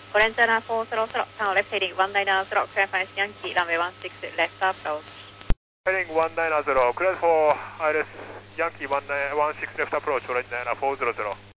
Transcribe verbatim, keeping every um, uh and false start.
Orentana four zero zero, tower left heading one nine zero, clear finds Yankee, runway one six left approach. Heading one nine zero, clear for I L S Yankee one six left approach, Orentana four zero zero.